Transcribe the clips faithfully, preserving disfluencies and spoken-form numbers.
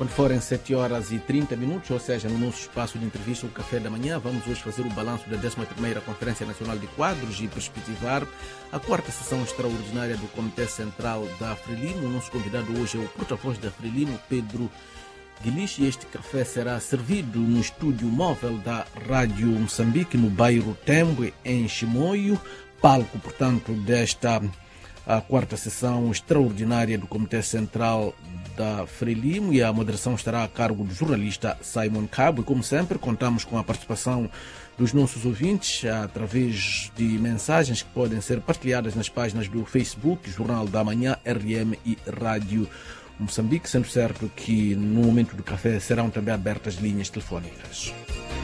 Quando forem sete horas e trinta minutos, ou seja, no nosso espaço de entrevista, o Café da Manhã, vamos hoje fazer o balanço da décima primeira Conferência Nacional de Quadros e perspectivar a quarta sessão extraordinária do Comitê Central da Frelimo. O nosso convidado hoje é o porta-voz da Frelimo, Pedro Guilish, e este café será servido no estúdio móvel da Rádio Moçambique, no bairro Tembwe, em Chimoio, palco, portanto, desta a quarta sessão extraordinária do Comitê Central da Frelimo, e a moderação estará a cargo do jornalista Simon Cabo. E como sempre, contamos com a participação dos nossos ouvintes através de mensagens que podem ser partilhadas nas páginas do Facebook, Jornal da Manhã, R M e Rádio Moçambique, sendo certo que no momento do café serão também abertas linhas telefónicas.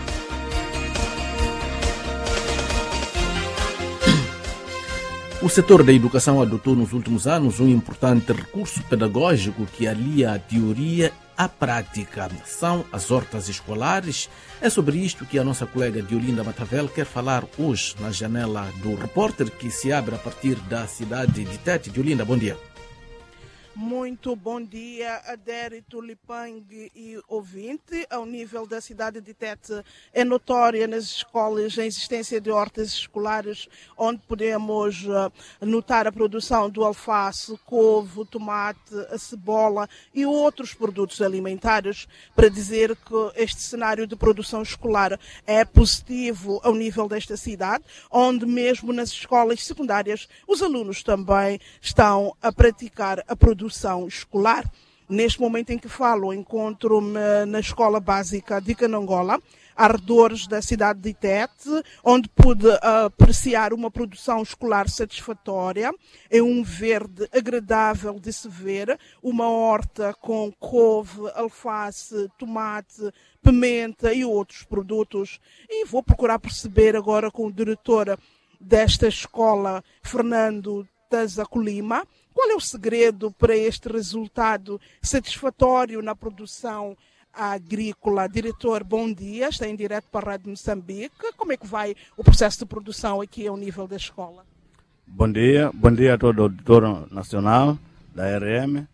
O setor da educação adotou nos últimos anos um importante recurso pedagógico que alia a teoria à prática. São as hortas escolares. É sobre isto que a nossa colega Diolinda Matavel quer falar hoje na janela do repórter, que se abre a partir da cidade de Tete. Diolinda, bom dia. Muito bom dia, Adérito Lipang e ouvinte. Ao nível da cidade de Tete, é notória nas escolas a existência de hortas escolares, onde podemos notar a produção do alface, couve, tomate, a cebola e outros produtos alimentares, para dizer que este cenário de produção escolar é positivo ao nível desta cidade, onde mesmo nas escolas secundárias os alunos também estão a praticar a produção escolar. Neste momento em que falo, encontro-me na Escola Básica de Canangola, arredores da cidade de Tete, onde pude apreciar uma produção escolar satisfatória. É um verde agradável de se ver, uma horta com couve, alface, tomate, pimenta e outros produtos. E vou procurar perceber agora com o diretor desta escola, Fernando Tazacolima, qual é o segredo para este resultado satisfatório na produção agrícola. Diretor, bom dia, está em direto para a Rádio Moçambique. Como é que vai o processo de produção aqui ao nível da escola? Bom dia, bom dia a todo o auditório nacional da R M.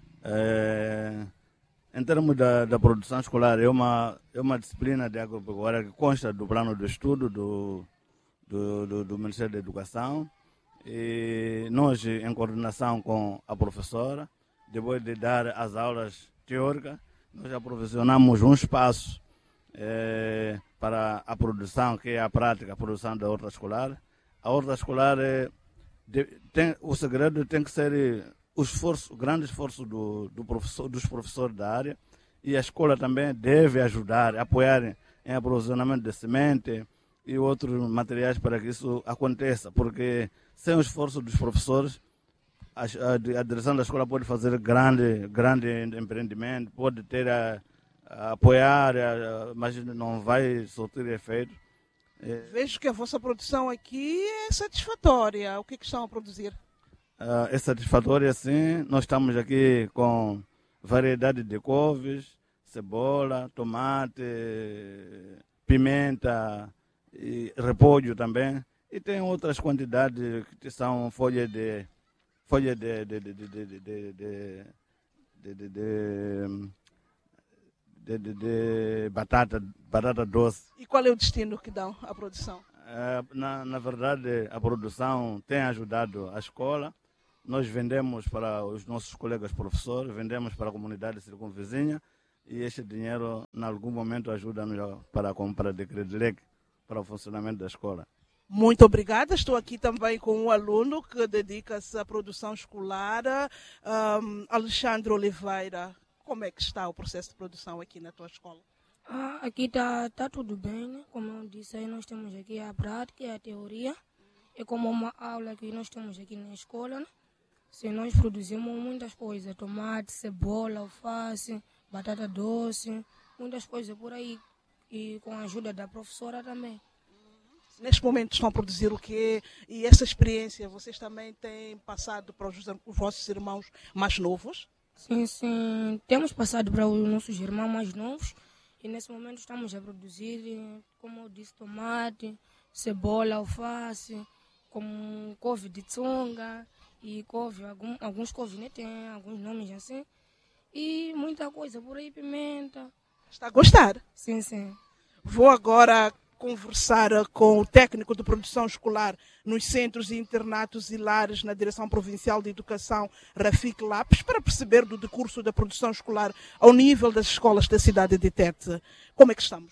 É, em termos da, da produção escolar, é uma, é uma disciplina de agropecuária que consta do plano de estudo do, do, do, do Ministério da Educação. E nós, em coordenação com a professora, depois de dar as aulas teóricas, nós aprovisionamos um espaço eh, para a produção, que é a prática, a produção da horta escolar. A horta escolar, é, de, tem, o segredo tem que ser o, esforço, o grande esforço do, do professor, dos professores da área, e a escola também deve ajudar, apoiar em aprovisionamento de semente e outros materiais para que isso aconteça, porque sem o esforço dos professores, a, a, a direção da escola pode fazer grande, grande empreendimento, pode ter a, a apoiar, a, mas não vai surtir efeito. É, Vejo que a vossa produção aqui é satisfatória. O que é que estão a produzir? Uh, é satisfatória, sim. Nós estamos aqui com variedade de couves, cebola, tomate, pimenta e repolho também. E tem outras quantidades que são folhas de folha de, de, de, de, de, de, de, de, de, de, de, de batata, batata doce. E qual é o destino que dão à produção? Na, na verdade, a produção tem ajudado a escola. Nós vendemos para os nossos colegas professores, vendemos para a comunidade circunvizinha, e este dinheiro, em algum momento, ajuda-nos para a compra de credileque para o funcionamento da escola. Muito obrigada. Estou aqui também com um aluno que dedica-se à produção escolar, um, Alexandre Oliveira. Como é que está o processo de produção aqui na tua escola? Ah, aqui está tá tudo bem, né? Como eu disse, aí nós temos aqui a prática e a teoria. É como uma aula que nós temos aqui na escola, né? Se nós produzimos muitas coisas, tomate, cebola, alface, batata doce, muitas coisas por aí. E com a ajuda da professora também. Neste momento estão a produzir o quê? E essa experiência vocês também têm passado para os, os vossos irmãos mais novos? Sim, sim. Temos passado para os nossos irmãos mais novos. E nesse momento estamos a produzir, como eu disse, tomate, cebola, alface, como couve de tsonga e couve, algum, alguns couves né, têm alguns nomes assim. e muita coisa por aí, pimenta. Está a gostar? Sim, sim. Vou agora conversar com o técnico de produção escolar nos centros e internatos e lares na Direção Provincial de Educação, Rafik Lapes, para perceber do decurso da produção escolar ao nível das escolas da cidade de Tete. Como é que estamos?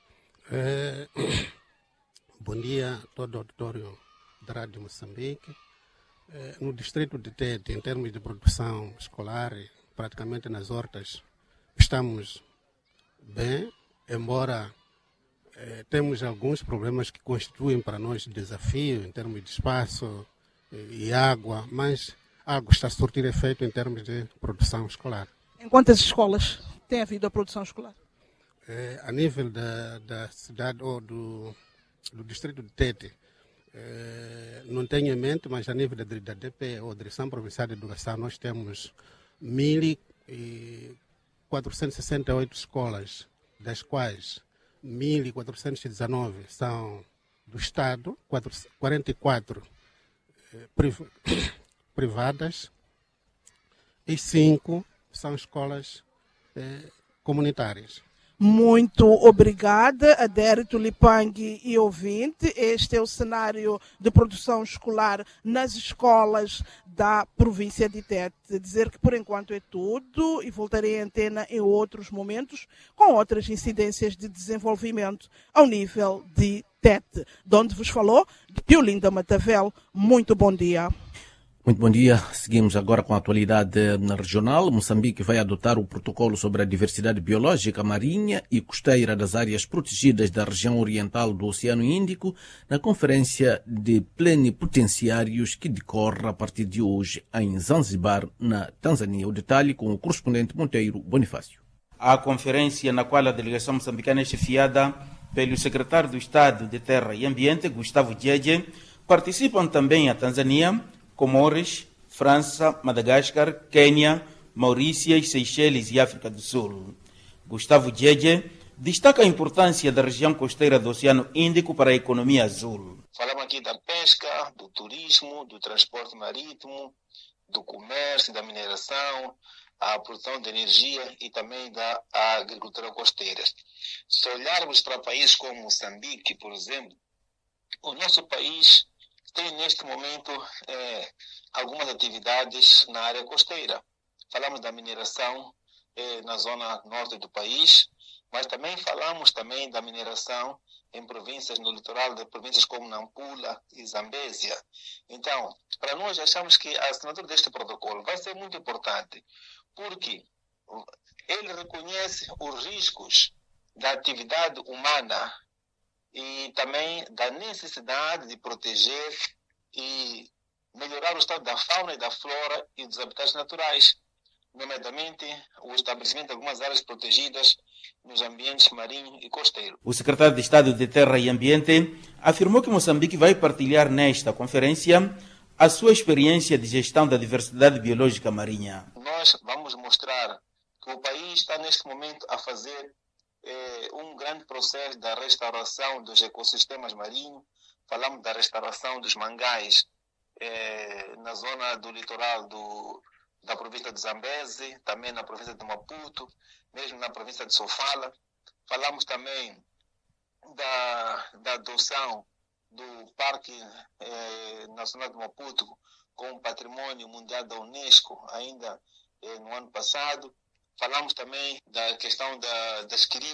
É, bom dia a todo o auditório da Rádio Moçambique. É, no distrito de Tete, em termos de produção escolar, praticamente nas hortas, estamos bem, embora Eh, temos alguns problemas que constituem para nós desafio em termos de espaço e, e água, mas a água está a surtir efeito em termos de produção escolar. Em quantas escolas tem havido a produção escolar? Eh, a nível da, da cidade ou do, do distrito de Tete, eh, não tenho em mente, mas a nível da, da D P, ou Direção Provincial de Educação, nós temos mil quatrocentas e sessenta e oito escolas, das quais mil quatrocentas e dezenove são do Estado, quarenta e quatro eh, priv- privadas e cinco são escolas eh, comunitárias. Muito obrigada, Adérito Lipangue e ouvinte. Este é o cenário de produção escolar nas escolas da província de Tete. Dizer que por enquanto é tudo e voltarei à antena em outros momentos com outras incidências de desenvolvimento ao nível de Tete. De onde vos falou, Diolinda Matavel. Muito bom dia. Muito bom dia. Seguimos agora com a atualidade regional. Moçambique vai adotar o protocolo sobre a diversidade biológica marinha e costeira das áreas protegidas da região oriental do Oceano Índico na Conferência de Plenipotenciários que decorre a partir de hoje em Zanzibar, na Tanzânia. O detalhe com o correspondente Monteiro Bonifácio. A conferência na qual a delegação moçambicana é chefiada pelo secretário do Estado de Terra e Ambiente, Gustavo Djedje, participam também a Tanzânia, Comores, França, Madagascar, Quênia, Maurícias, Seychelles e África do Sul. Gustavo Djedje destaca a importância da região costeira do Oceano Índico para a economia azul. Falamos aqui da pesca, do turismo, do transporte marítimo, do comércio, da mineração, a produção de energia e também da agricultura costeira. Se olharmos para países como Moçambique, por exemplo, o nosso país tem neste momento eh, algumas atividades na área costeira. Falamos da mineração eh, na zona norte do país, mas também falamos também da mineração em províncias no litoral de províncias como Nampula e Zambésia. Então, para nós achamos que a assinatura deste protocolo vai ser muito importante, porque ele reconhece os riscos da atividade humana e também da necessidade de proteger e melhorar o estado da fauna e da flora e dos habitats naturais, nomeadamente o estabelecimento de algumas áreas protegidas nos ambientes marinho e costeiro. O secretário de Estado de Terra e Ambiente afirmou que Moçambique vai partilhar nesta conferência a sua experiência de gestão da diversidade biológica marinha. Nós vamos mostrar que o país está neste momento a fazer É um grande processo da restauração dos ecossistemas marinhos. Falamos da restauração dos mangás é, na zona do litoral do, da província de Zambésia, também na província de Maputo, mesmo na província de Sofala. Falamos também da, da adoção do Parque é, Nacional de Maputo como Patrimônio Mundial da Unesco, ainda é, no ano passado. Falamos também da questão da, das criptas